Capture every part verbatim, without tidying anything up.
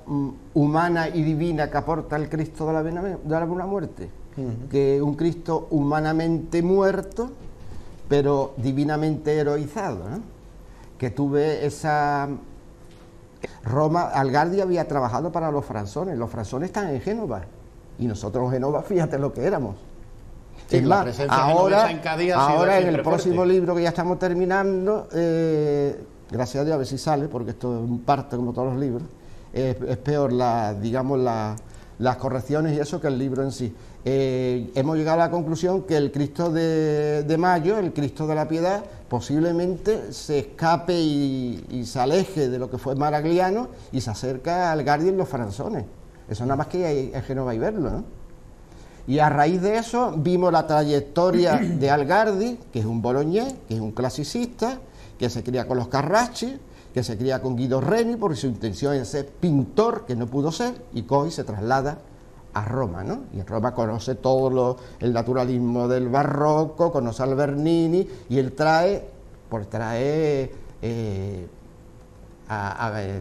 mm, humana y divina que aporta el Cristo de la, de la buena muerte, uh-huh. que un Cristo humanamente muerto, pero divinamente heroizado, ¿no? Que tuve esa... Roma, Algardi había trabajado para los franzones, los franzones están en Génova, y nosotros en Génova, fíjate lo que éramos. Sí, es más, ahora, en, Cádiz ahora en el próximo fuerte. libro que ya estamos terminando, eh, gracias a Dios a ver si sale, porque esto es un parte como todos los libros, es, es peor la, digamos, la, las correcciones y eso que el libro en sí. Eh, hemos llegado a la conclusión que el Cristo de, de Mayo, el Cristo de la Piedad, posiblemente se escape y, y se aleje de lo que fue Maragliano y se acerca al Algardi en los franzones. Eso nada más que hay en Génova y verlo, ¿no? Y a raíz de eso vimos la trayectoria de Algardi, que es un boloñés, que es un clasicista, que se cría con los Carracci, que se cría con Guido Reni, porque su intención es ser pintor, que no pudo ser, y coge y se traslada a Roma, ¿no? Y en Roma conoce todo lo, el naturalismo del barroco, conoce al Bernini, y él trae, pues trae eh, a, a, ver,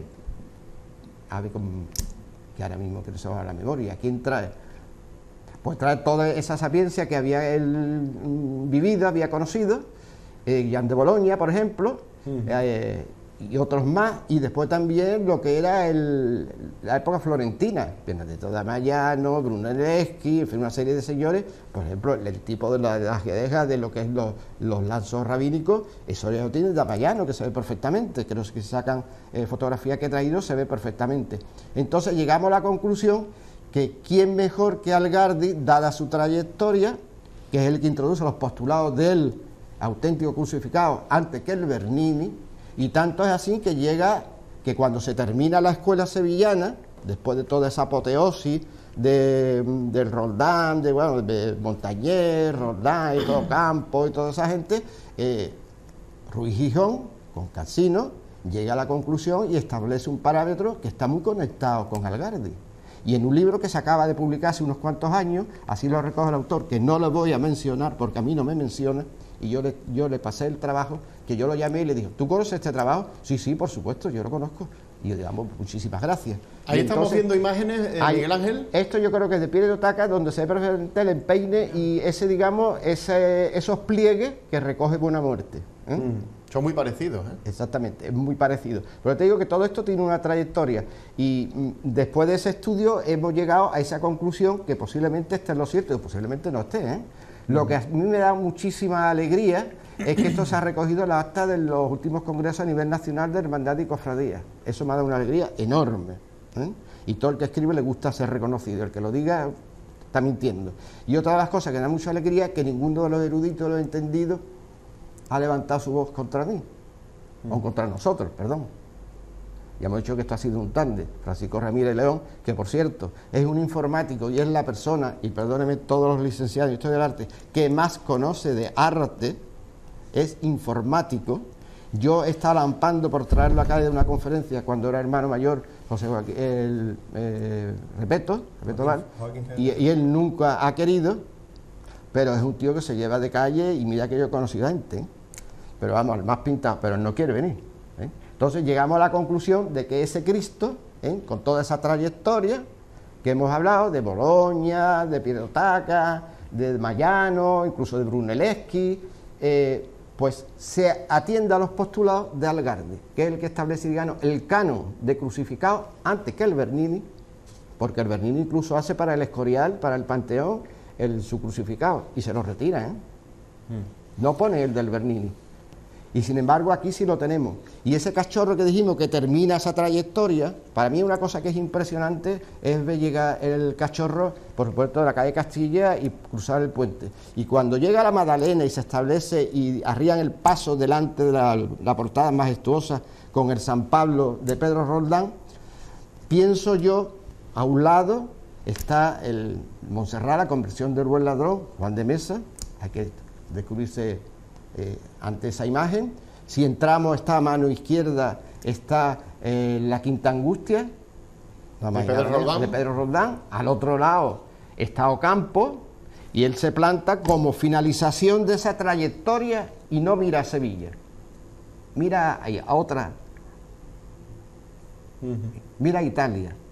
a ver, que ahora mismo que no se va a la memoria, ¿quién trae? Pues trae toda esa sapiencia que había él vivido, había conocido, eh, Jan de Boloña, por ejemplo, uh-huh. eh, y otros más, y después también lo que era el, la época florentina, Benedetto da Maiano, Brunelleschi, en fin, una serie de señores, por ejemplo, el tipo de la, de la gedeja, de lo que es los, los lanzos rabínicos, eso ya lo tiene da Maiano, que se ve perfectamente, creo que si sacan eh, fotografías que he traído, se ve perfectamente. Entonces llegamos a la conclusión que quién mejor que Algardi, dada su trayectoria, que es el que introduce los postulados del auténtico crucificado antes que el Bernini, y tanto es así que llega que cuando se termina la escuela sevillana, después de toda esa apoteosis de, de Roldán, de, bueno, de Montañés, Roldán y todo Campo y toda esa gente, eh, Ruiz Gijón, con Cansino, llega a la conclusión y establece un parámetro que está muy conectado con Algardi. Y en un libro que se acaba de publicar hace unos cuantos años, así lo recoge el autor, que no lo voy a mencionar porque a mí no me menciona, y yo le, yo le pasé el trabajo, que yo lo llamé y le dije, ¿tú conoces este trabajo? Sí, sí, por supuesto, yo lo conozco. Y yo digamos, muchísimas gracias. Ahí y estamos entonces, viendo imágenes, eh, ahí, Miguel Ángel. Esto yo creo que es de Piero Taca, donde se ve perfectamente el empeine y ese, digamos, ese, esos pliegues que recoge Buena Muerte. ¿eh? Mm. Son muy parecidos, ¿eh? Exactamente, es muy parecido. Pero te digo que todo esto tiene una trayectoria y mm, después de ese estudio hemos llegado a esa conclusión que posiblemente esté en lo cierto y posiblemente no esté, ¿eh? Lo uh-huh. que a mí me da muchísima alegría es que esto se ha recogido en la acta de los últimos congresos a nivel nacional de Hermandad y Cofradía. Eso me ha dado una alegría enorme, ¿eh? Y todo el que escribe le gusta ser reconocido, el que lo diga está mintiendo. Y otra de las cosas que da mucha alegría es que ninguno de los eruditos, de los entendidos, ha levantado su voz contra mí, mm. o contra nosotros, perdón. Ya hemos dicho que esto ha sido un tándem. Francisco Ramírez León, que por cierto es un informático y es la persona, y perdónenme todos los licenciados en Historia del Arte, que más conoce de arte, es informático. Yo estaba lampando por traerlo acá de una conferencia cuando era hermano mayor, José Joaquín, el, eh, Repeto, Repeto Val, y, y él nunca ha querido, pero es un tío que se lleva de calle y mira que yo he conocido gente, ¿eh? Pero vamos, el más pintado, pero no quiere venir, ¿eh? Entonces llegamos a la conclusión de que ese Cristo, ¿eh? con toda esa trayectoria que hemos hablado, de Boloña, de Piero Taca, de Maiano, incluso de Brunelleschi, eh, pues se atiende a los postulados de Algardi, que es el que establece, digamos, el canon de crucificado antes que el Bernini, porque el Bernini incluso hace para el Escorial, para el Panteón, el su crucificado, y se lo retira, ¿eh? Mm. No pone el del Bernini. Y sin embargo aquí sí lo tenemos. Y ese cachorro que dijimos que termina esa trayectoria, para mí una cosa que es impresionante es ver llegar el cachorro, por supuesto, de la calle Castilla y cruzar el puente. Y cuando llega a la Magdalena y se establece y arrían el paso delante de la, la portada majestuosa con el San Pablo de Pedro Roldán, pienso yo, a un lado está el Montserrat, la conversión del buen ladrón, Juan de Mesa, hay que descubrirse eh, ante esa imagen. Si entramos, está a mano izquierda, está eh, la Quinta Angustia, la de, Pedro Roldán. de Pedro Roldán, al otro lado está Ocampo, y él se planta como finalización de esa trayectoria y no mira a Sevilla, mira a, a otra, uh-huh. mira a Italia.